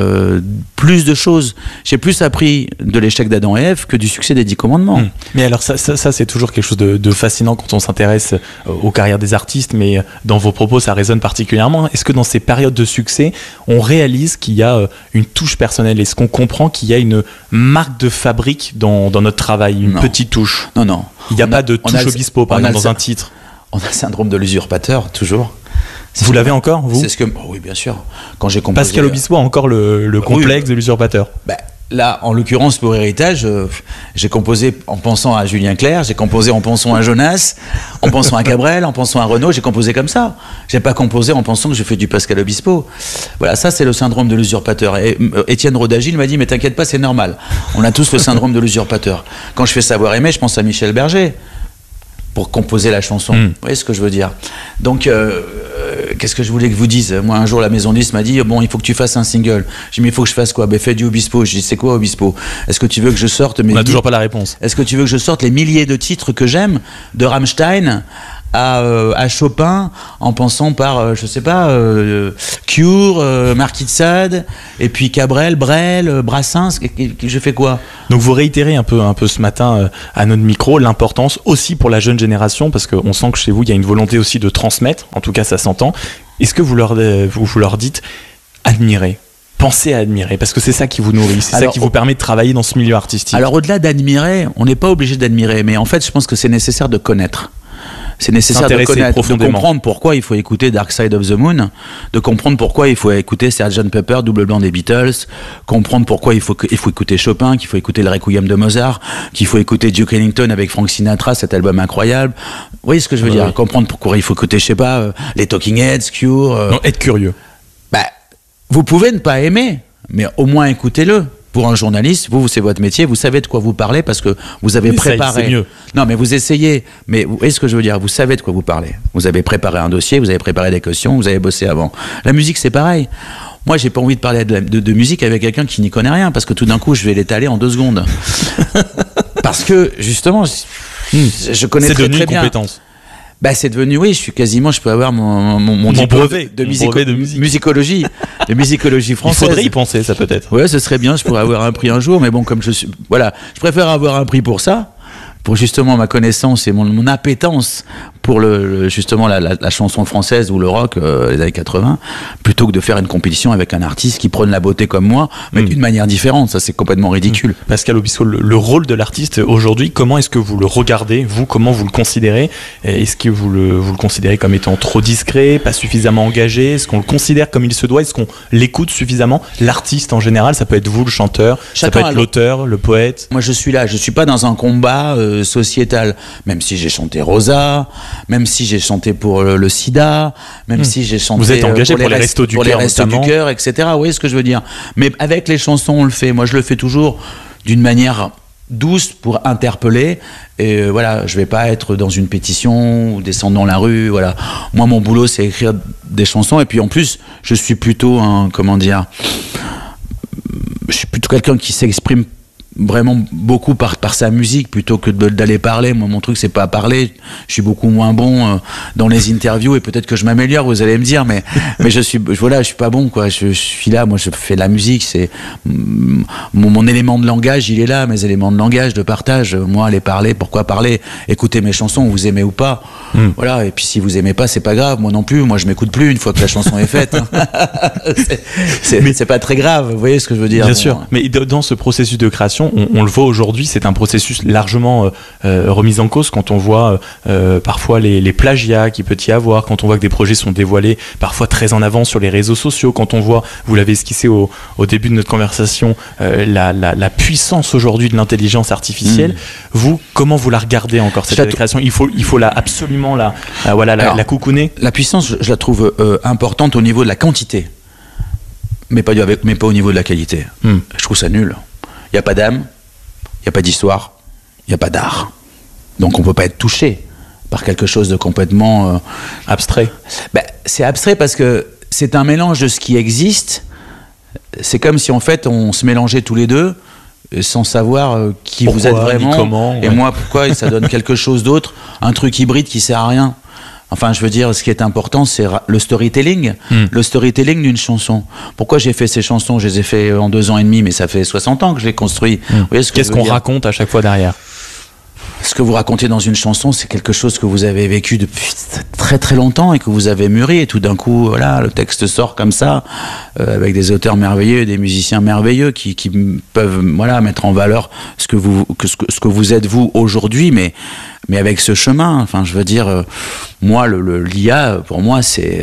plus de choses. J'ai plus appris de l'échec d'Adam et Ève que du succès des 10 commandements. Mais alors ça c'est toujours quelque chose de fascinant quand on s'intéresse aux carrières des artistes, mais dans vos propos ça résonne particulièrement. Est-ce que dans ces périodes de succès, on réalise qu'il y a une touche personnelle? Est-ce qu'on comprend qu'il y a une marque de fabrique dans notre travail, une petite touche? Non. Il n'y a pas de touche Obispo, par exemple, dans un titre. On a le syndrome de l'usurpateur, toujours. Vous l'avez encore, vous? Oui, bien sûr. Quand j'ai composé, Pascal Obispo a encore le complexe de l'usurpateur. Là, en l'occurrence, pour Héritage, j'ai composé en pensant à Julien Clerc, j'ai composé en pensant à Jonas, en pensant à Cabrel, en pensant à Renaud, j'ai composé comme ça. J'ai pas composé en pensant que je fais du Pascal Obispo. Voilà, ça c'est le syndrome de l'usurpateur. Et Étienne Rodagil m'a dit, mais t'inquiète pas, c'est normal. On a tous le syndrome de l'usurpateur. Quand je fais Savoir aimer, je pense à Michel Berger pour composer la chanson. Vous voyez ce que je veux dire? Donc, qu'est-ce que je voulais que vous dise? Moi, un jour, la maison 10 m'a dit, bon, il faut que tu fasses un single. J'ai dit, mais il faut que je fasse quoi? Fais du Obispo. J'ai dit, c'est quoi Obispo? Est-ce que tu veux que je sorte On n'a toujours pas la réponse. Est-ce que tu veux que je sorte les milliers de titres que j'aime, de Rammstein à Chopin, en passant par, je sais pas, Cure, Marquis de Sade, et puis Cabrel, Brel, Brassens, je fais quoi? Donc vous réitérez un peu ce matin à notre micro l'importance aussi pour la jeune génération, parce qu'on sent que chez vous il y a une volonté aussi de transmettre, en tout cas ça s'entend. Est-ce que vous leur dites admirer? Pensez à admirer, parce que c'est ça qui vous nourrit, c'est ça qui vous permet de travailler dans ce milieu artistique. Alors au-delà d'admirer, on n'est pas obligé d'admirer, mais en fait je pense que c'est nécessaire de connaître. C'est nécessaire de connaître, de comprendre pourquoi il faut écouter Dark Side of the Moon, de comprendre pourquoi il faut écouter Sgt Pepper, Double Blanc des Beatles, comprendre pourquoi il faut écouter Chopin, qu'il faut écouter le Requiem de Mozart, qu'il faut écouter Duke Ellington avec Frank Sinatra, cet album incroyable. Vous voyez ce que je veux dire? Comprendre pourquoi il faut écouter, je sais pas, les Talking Heads, Cure. Non, être curieux. Bah, vous pouvez ne pas aimer, mais au moins écoutez-le. Pour un journaliste, vous, c'est votre métier, vous savez de quoi vous parlez parce que vous avez préparé. C'est mieux. Non, mais vous essayez. Mais vous voyez ce que je veux dire? Vous savez de quoi vous parlez. Vous avez préparé un dossier, vous avez préparé des questions, vous avez bossé avant. La musique, c'est pareil. Moi, j'ai pas envie de parler de musique avec quelqu'un qui n'y connaît rien parce que tout d'un coup, je vais l'étaler en 2 secondes. Parce que, justement, je connais très, très bien. C'est devenu une compétence. Bah, c'est devenu, oui, je peux avoir mon diplôme de musicologie, de musicologie française. Il faudrait y penser, ça peut-être. Ouais, ce serait bien, je pourrais avoir un prix un jour, mais bon, comme je préfère avoir un prix pour ça, pour justement ma connaissance et mon appétence pour justement la chanson française ou le rock des années 80, plutôt que de faire une compétition avec un artiste qui prône la beauté comme moi, mais d'une manière différente. Ça, c'est complètement ridicule. Pascal Obispo, le rôle de l'artiste aujourd'hui, comment est-ce que vous le regardez, vous, comment vous le considérez? Est-ce que vous le considérez comme étant trop discret, pas suffisamment engagé? Est-ce qu'on le considère comme il se doit? Est-ce qu'on l'écoute suffisamment? L'artiste en général, ça peut être vous, le chanteur, ça peut être l'auteur, le poète. Moi, je suis là, je suis pas dans un combat sociétal, même si j'ai chanté Rosa, même si j'ai chanté pour le sida, même si j'ai chanté. Vous êtes engagé pour les Restos du Cœur, etc. Vous voyez ce que je veux dire? Mais avec les chansons, on le fait. Moi, je le fais toujours d'une manière douce pour interpeller. Et voilà, je vais pas être dans une pétition ou descendre dans la rue. Voilà. Moi, mon boulot, c'est écrire des chansons. Et puis en plus, je suis plutôt je suis plutôt quelqu'un qui s'exprime vraiment beaucoup par sa musique plutôt que d'aller parler. Moi, mon truc, c'est pas parler. Je suis beaucoup moins bon dans les interviews et peut-être que je m'améliore, vous allez me dire, mais je suis pas bon, quoi. Je suis là, moi, je fais de la musique, c'est mon élément de langage, il est là, mes éléments de langage, de partage. Moi, aller parler, pourquoi parler? Écoutez mes chansons, vous aimez ou pas. Voilà, et puis si vous aimez pas, c'est pas grave, moi non plus, moi je m'écoute plus une fois que la chanson est faite. C'est pas très grave, vous voyez ce que je veux dire? Bien sûr, mais dans ce processus de création, on le voit aujourd'hui, c'est un processus largement remis en cause quand on voit parfois les plagiats qu'il peut y avoir, quand on voit que des projets sont dévoilés parfois très en avance sur les réseaux sociaux, quand on voit, vous l'avez esquissé au début de notre conversation, la puissance aujourd'hui de l'intelligence artificielle. Vous, comment vous la regardez encore cette création? Il faut absolument la coucouner. La puissance, je la trouve importante au niveau de la quantité, mais pas au niveau de la qualité. Je trouve ça nul. Il n'y a pas d'âme, il n'y a pas d'histoire, il n'y a pas d'art. Donc on ne peut pas être touché par quelque chose de complètement abstrait. C'est abstrait parce que c'est un mélange de ce qui existe. C'est comme si en fait on se mélangeait tous les deux sans savoir qui pourquoi, vous êtes vraiment comment, et moi pourquoi, et ça donne quelque chose d'autre, un truc hybride qui sert à rien. Enfin, je veux dire, ce qui est important, c'est le storytelling. Le storytelling d'une chanson. Pourquoi j'ai fait ces chansons? Je les ai fait en 2 ans et demi, mais ça fait 60 ans que je les construis. Qu'est-ce qu'on raconte à chaque fois derrière? Ce que vous racontez dans une chanson, c'est quelque chose que vous avez vécu depuis très très longtemps et que vous avez mûri. Et tout d'un coup, voilà, le texte sort comme ça, avec des auteurs merveilleux, des musiciens merveilleux qui peuvent, voilà, mettre en valeur ce que vous êtes vous aujourd'hui, mais avec ce chemin. Enfin, je veux dire, moi, l'IA, pour moi, j'ai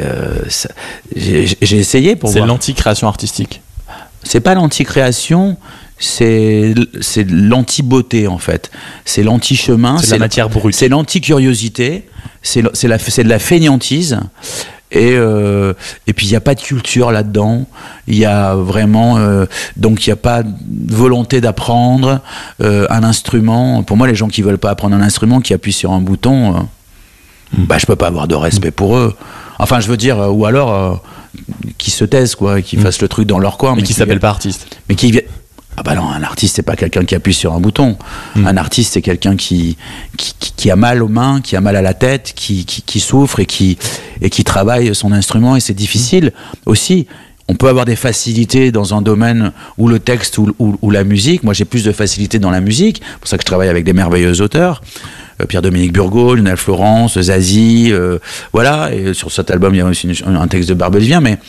essayé pour voir. C'est l'anti-création artistique. C'est pas l'anti-création. C'est l'anti-beauté en fait, c'est l'anti-chemin, c'est la matière brute, c'est l'anti-curiosité, c'est de la fainéantise et puis il n'y a pas de culture là-dedans, il y a vraiment donc il n'y a pas de volonté d'apprendre un instrument. Pour moi, les gens qui veulent pas apprendre un instrument, qui appuient sur un bouton, je peux pas avoir de respect pour eux. Enfin, je veux dire, ou alors qui se taisent, quoi, qui fassent le truc dans leur coin, mais qui s'appellent pas artistes, mais qui ah bah non, un artiste, c'est pas quelqu'un qui appuie sur un bouton. Un artiste, c'est quelqu'un qui a mal aux mains, qui a mal à la tête, qui souffre et qui travaille son instrument. Et c'est difficile aussi. On peut avoir des facilités dans un domaine où le texte ou la musique. Moi, j'ai plus de facilité dans la musique. C'est pour ça que je travaille avec des merveilleux auteurs. Pierre-Dominique Burgaud, Lionel Florence, Zazie, voilà. Et sur cet album, il y a aussi un texte de Barbelivien, mais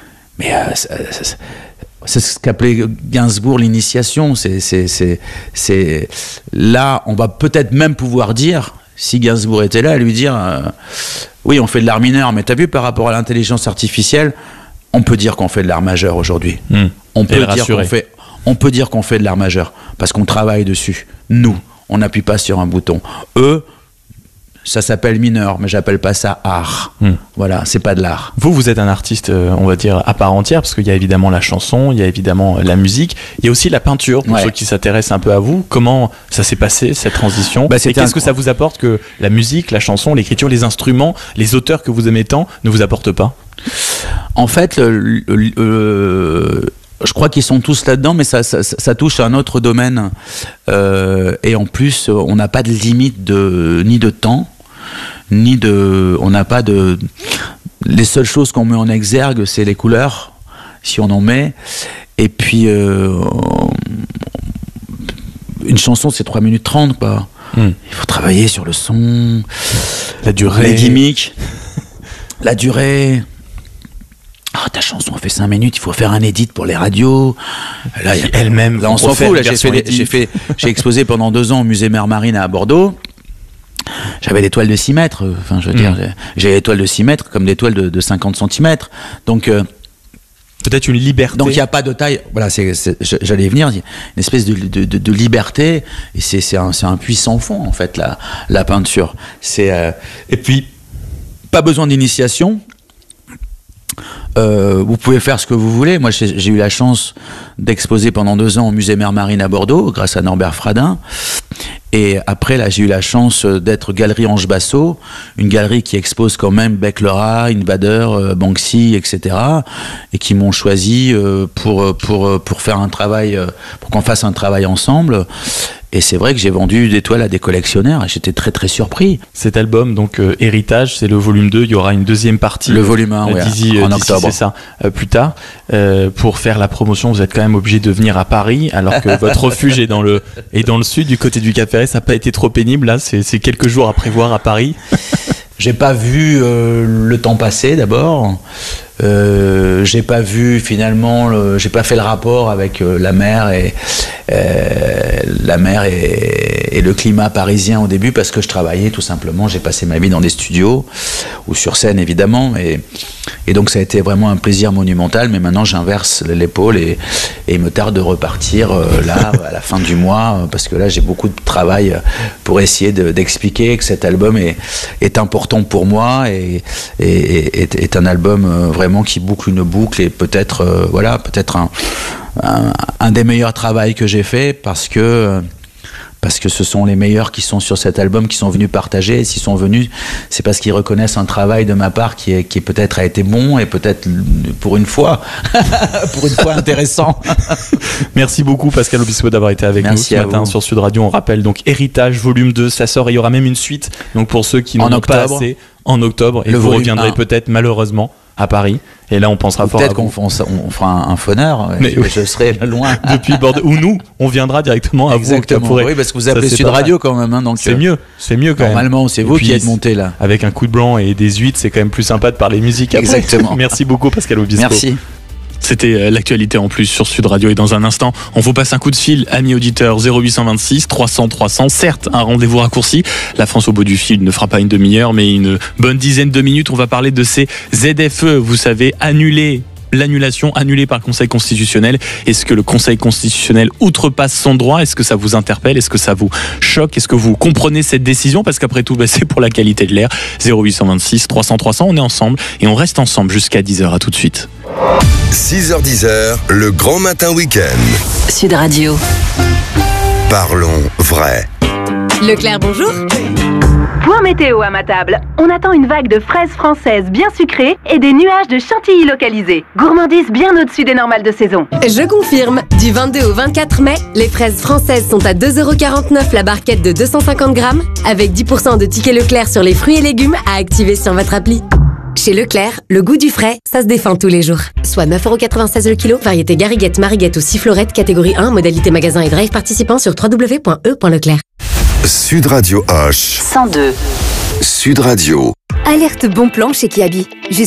c'est ce qu'appelait Gainsbourg l'initiation. C'est là, on va peut-être même pouvoir dire, si Gainsbourg était là, à lui dire oui, on fait de l'art mineur, mais t'as vu par rapport à l'intelligence artificielle, on peut dire qu'on fait de l'art majeur aujourd'hui. On peut dire qu'on fait de l'art majeur parce qu'on travaille dessus. Nous, on n'appuie pas sur un bouton. Eux, ça s'appelle mineur, mais j'appelle pas ça art. Voilà, c'est pas de l'art. Vous êtes un artiste, on va dire, à part entière, parce qu'il y a évidemment la chanson, il y a évidemment la musique, il y a aussi la peinture, pour ceux qui s'intéressent un peu à vous. Comment ça s'est passé, cette transition ? Et qu'est-ce que ça vous apporte que la musique, la chanson, l'écriture, les instruments, les auteurs que vous aimez tant ne vous apportent pas ? En fait, je crois qu'ils sont tous là-dedans, mais ça touche à un autre domaine. Et en plus, on n'a pas de limite ni de temps, on n'a pas de... Les seules choses qu'on met en exergue, c'est les couleurs, si on en met. Et puis, une chanson, c'est 3 minutes 30, quoi. Il faut travailler sur le son, la durée, les gimmicks, la durée. Ah, ta chanson fait 5 minutes, il faut faire un edit pour les radios. Là, elle-même, là, on s'en fout. Là, j'ai exposé pendant 2 ans au musée Mer Marine à Bordeaux. J'avais des toiles de 6 mètres. Enfin, je veux dire, j'ai des toiles de 6 mètres comme des toiles de 50 cm. Donc, peut-être une liberté. Donc, il n'y a pas de taille. Voilà, j'allais venir. Il y a une espèce de liberté. Et c'est un puissant fond, en fait, la peinture. Et puis, pas besoin d'initiation. Vous pouvez faire ce que vous voulez. Moi, j'ai eu la chance d'exposer pendant 2 ans au musée Mer Marine à Bordeaux, grâce à Norbert Fradin. Et après, là, j'ai eu la chance d'être Galerie Ange Bassot, une galerie qui expose quand même Beck-Lera, Invader, Banksy, etc. Et qui m'ont choisi pour faire un travail, pour qu'on fasse un travail ensemble. Et c'est vrai que j'ai vendu des toiles à des collectionneurs et j'étais très très surpris. Cet album, donc Héritage, c'est le volume 2, il y aura une deuxième partie. Le volume 1, en octobre. C'est ça, plus tard. Pour faire la promotion, vous êtes quand même obligé de venir à Paris, alors que votre refuge est dans le sud, du côté du Cap Ferret. Ça n'a pas été trop pénible, là, c'est quelques jours à prévoir à Paris. J'ai pas vu le temps passer d'abord. J'ai pas vu finalement, j'ai pas fait le rapport avec la mer et le climat parisien au début parce que je travaillais tout simplement. J'ai passé ma vie dans des studios ou sur scène évidemment, et donc ça a été vraiment un plaisir monumental. Mais maintenant j'inverse l'épaule et il me tarde de repartir là à la fin du mois parce que là j'ai beaucoup de travail pour essayer d'expliquer que cet album est important pour moi et est un album vraiment qui boucle une boucle et peut-être un des meilleurs travaux que j'ai fait parce que ce sont les meilleurs qui sont sur cet album qui sont venus partager, et s'ils sont venus c'est parce qu'ils reconnaissent un travail de ma part qui peut-être a été bon et peut-être pour une fois intéressant. Merci beaucoup Pascal Obispo d'avoir été avec nous ce matin sur Sud Radio. On rappelle donc Héritage volume 2, ça sort et il y aura même une suite donc pour ceux qui n'en ont pas assez en octobre et vous reviendrez peut-être malheureusement à Paris, et là on pensera fort à vous. Peut-être qu'on fera un phoneur, je serai loin. Depuis Bordeaux, ou nous, on viendra directement à vous. Exactement, oui, parce que vous appelez Sud Radio quand même. Hein, donc c'est mieux quand même. Normalement, c'est vous qui êtes monté là. Avec un coup de blanc et des huîtres, c'est quand même plus sympa de parler musique après. Exactement. Merci beaucoup Pascal Obispo. Merci. C'était l'actualité en plus sur Sud Radio, et dans un instant on vous passe un coup de fil, amis auditeurs, 0826 300 300, certes un rendez-vous raccourci, la France au bout du fil ne fera pas une demi-heure mais une bonne dizaine de minutes. On va parler de ces ZFE, vous savez, l'annulation annulée par le Conseil constitutionnel. Est-ce que le Conseil constitutionnel outrepasse son droit? Est-ce que ça vous interpelle? Est-ce que ça vous choque? Est-ce que vous comprenez cette décision? Parce qu'après tout, c'est pour la qualité de l'air. 0826 300 300, on est ensemble et on reste ensemble jusqu'à 10h. À tout de suite. 6h-10h, le grand matin week-end. Sud Radio. Parlons vrai. Leclerc, bonjour. Point météo à ma table. On attend une vague de fraises françaises bien sucrées et des nuages de chantilly localisés. Gourmandise bien au-dessus des normales de saison. Je confirme. Du 22 au 24 mai, les fraises françaises sont à 2,49€ la barquette de 250 grammes, avec 10% de tickets Leclerc sur les fruits et légumes à activer sur votre appli. Chez Leclerc, le goût du frais, ça se défend tous les jours. Soit 9,96€ le kilo, variété Gariguette, Mariguette ou Sifflorette, catégorie 1, modalité magasin et drive participant sur www.e.leclerc. Sud Radio Hoche 102. Sud Radio. Alerte bon plan chez Kiabi.